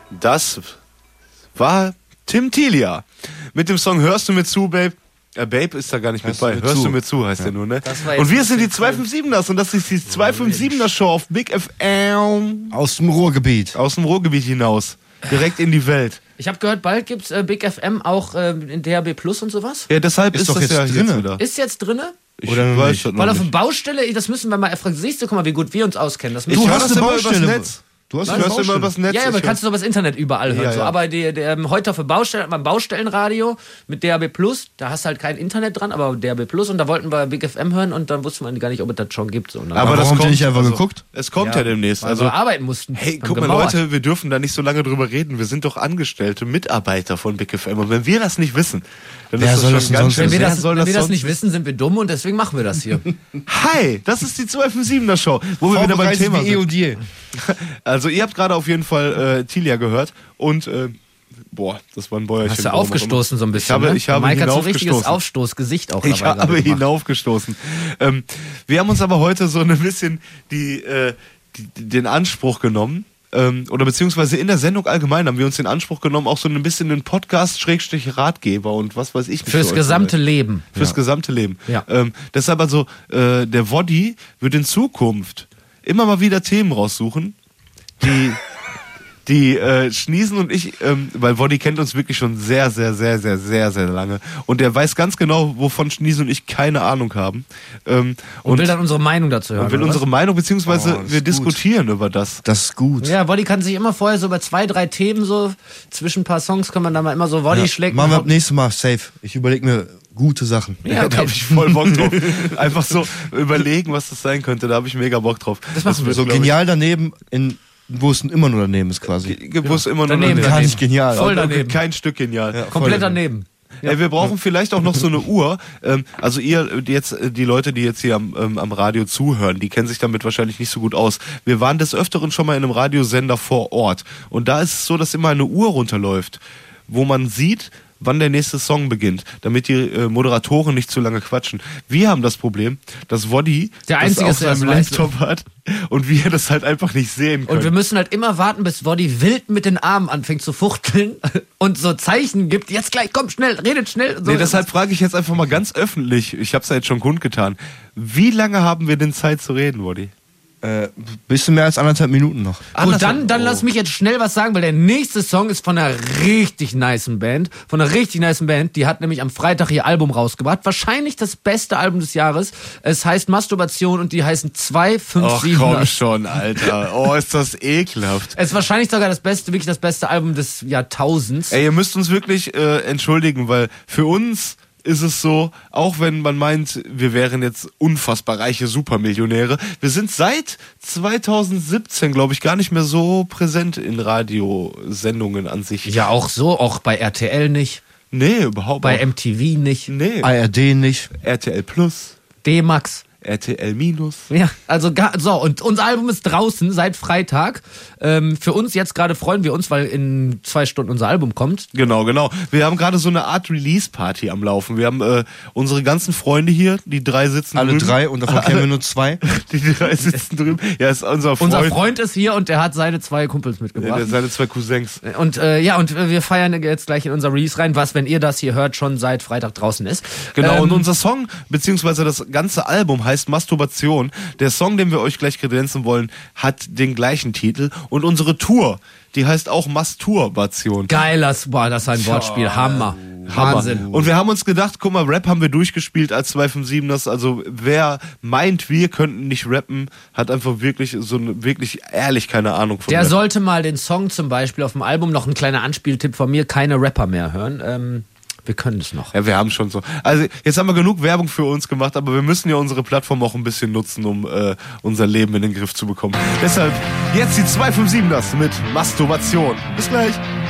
Das war Tim Tilia mit dem Song Hörst du mir zu, Babe? Babe ist da gar nicht mit bei. Hörst du mir zu, heißt der nur, ne? Und wir sind die 257ers und das ist die 257er Show auf Big FM. Aus dem Ruhrgebiet. Aus dem Ruhrgebiet hinaus. Direkt in die Welt. Ich habe gehört, bald gibt's Big FM auch in DHB Plus und sowas. Ja, deshalb ist doch das jetzt ja drinne. jetzt wieder. Ist jetzt drinne? Oder weiß das noch Weil auf nicht. der Baustelle, das müssen wir mal erfragen. Siehst du, guck mal, wie gut wir uns auskennen. Das Ich müssen- höre hast das eine immer Baustelle. übers Netz. Du hast Ich eine höre immer Baustelle. übers Netz. Ja, aber Ich kannst du übers Internet überall hören. Ja, So. ja. Aber heute auf der Baustelle hat man ein Baustellenradio mit DAB Plus. Da hast du halt kein Internet dran, aber DAB Plus. Und da wollten wir Big FM hören und dann wusste man gar nicht, ob es das schon gibt. So. Und dann Aber warum das habt ihr kommt, nicht einfach geguckt? Es kommt ja demnächst. weil wir Also, arbeiten mussten. hey, Haben guck mal, gemauert. Leute, wir dürfen da nicht so lange drüber reden. Wir sind doch Angestellte, Mitarbeiter von Big FM. Und wenn wir das nicht wissen, dann Wer ist soll das das schon denn ganz sonst schön. Wenn wir Wer das, soll wenn wir das sonst nicht wissen, sind wir dumm und deswegen machen wir das hier. Hi, das ist die 257er Show, wo wir wieder beim Thema wie sind. EOD. Also ihr habt gerade auf jeden Fall Tilia gehört und das war ein Bäuerchen. Hast du warum auch aufgestoßen so ein bisschen, Ich habe Mike hat so ein richtiges hinaufgestoßen. Aufstoßgesicht auch Ich dabei habe gerade gemacht. hinaufgestoßen. Wir haben uns aber heute so ein bisschen den Anspruch genommen, oder beziehungsweise in der Sendung allgemein haben wir uns den Anspruch genommen, auch so ein bisschen den Podcast-Ratgeber und was weiß ich nicht. Fürs für euch gesamte zu sein. Leben. Fürs gesamte Leben. Ja. Deshalb also, der Woddy wird in Zukunft immer mal wieder Themen raussuchen, die Schniesen und ich, weil Woddy kennt uns wirklich schon sehr, sehr, sehr, sehr, sehr, sehr lange. Und der weiß ganz genau, wovon Schniesen und ich keine Ahnung haben. Und will dann unsere Meinung dazu hören. und will oder was? unsere Meinung, beziehungsweise Oh, das wir ist diskutieren über das. Das ist gut. Ja, Woddy kann sich immer vorher so über 2, 3 Themen so, zwischen ein paar Songs kann man da mal immer so Woddy schlägt. Machen wir ab nächstes Mal safe. Ich überlege mir gute Sachen. Ja, Da habe ich voll Bock drauf. Einfach so überlegen, was das sein könnte. Da habe ich mega Bock drauf. Das machen wir. wird, So glaub ich, genial daneben, wo es immer nur daneben ist quasi. Wo immer nur Daneben. Gar nicht genial. Voll Aber daneben. kein Stück genial. Ja. Komplett daneben. Ey, wir brauchen vielleicht auch noch so eine Uhr. Also die Leute, die jetzt hier am Radio zuhören, die kennen sich damit wahrscheinlich nicht so gut aus. Wir waren des Öfteren schon mal in einem Radiosender vor Ort. Und da ist es so, dass immer eine Uhr runterläuft, wo man sieht, wann der nächste Song beginnt, damit die Moderatoren nicht zu lange quatschen. Wir haben das Problem, dass Woddy Der das Einzige auf ist, der seinem das weiß. Laptop hat und wir das halt einfach nicht sehen können. Und wir müssen halt immer warten, bis Woddy wild mit den Armen anfängt zu fuchteln und so Zeichen gibt. Jetzt gleich, komm, schnell, redet schnell. So. Nee, deshalb frage ich jetzt einfach mal ganz öffentlich, ich habe es ja jetzt schon kundgetan, wie lange haben wir denn Zeit zu reden, Woddy? Bisschen mehr als 1,5 Minuten noch. Gut, dann lass mich jetzt schnell was sagen, weil der nächste Song ist von einer richtig nicen Band. Die hat nämlich am Freitag ihr Album rausgebracht. Wahrscheinlich das beste Album des Jahres. Es heißt Masturbation und die heißen 257. Ach komm schon, Alter. Oh, ist das ekelhaft. Es ist wahrscheinlich sogar wirklich das beste Album des Jahrtausends. Ey, ihr müsst uns wirklich entschuldigen, weil für uns ist es so, auch wenn man meint, wir wären jetzt unfassbar reiche Supermillionäre, wir sind seit 2017, glaube ich, gar nicht mehr so präsent in Radiosendungen an sich. Ja, auch so, auch bei RTL nicht, Nee, überhaupt bei nicht. MTV nicht, Nee. ARD nicht. RTL Plus, D-Max. RTL Minus. Ja, also und unser Album ist draußen seit Freitag. Für uns jetzt gerade freuen wir uns, weil in 2 Stunden unser Album kommt. Genau. Wir haben gerade so eine Art Release-Party am Laufen. Wir haben unsere ganzen Freunde hier, die 3 sitzen Alle drüben. 3 und davon kennen wir nur 2. Die 3 sitzen drüben. Ja, ist unser Freund. Unser Freund ist hier und der hat seine 2 Kumpels mitgebracht. Seine 2 Cousins. Und wir feiern jetzt gleich in unser Release rein, was, wenn ihr das hier hört, schon seit Freitag draußen ist. Genau, und unser Song, beziehungsweise das ganze Album heißt Masturbation. Der Song, den wir euch gleich kredenzen wollen, hat den gleichen Titel. Und unsere Tour, die heißt auch Masturbation. das ist ein Wortspiel. Hammer. Wahnsinn. Und wir haben uns gedacht, guck mal, Rap haben wir durchgespielt als 257ers. Also wer meint, wir könnten nicht rappen, hat einfach wirklich wirklich ehrlich keine Ahnung von Der Rap. sollte mal den Song zum Beispiel auf dem Album, noch ein kleiner Anspieltipp von mir, keine Rapper mehr hören. Wir können es noch. Ja, wir haben schon so. Also jetzt haben wir genug Werbung für uns gemacht, aber wir müssen ja unsere Plattform auch ein bisschen nutzen, um unser Leben in den Griff zu bekommen. Deshalb jetzt die 257ers mit Masturbation. Bis gleich.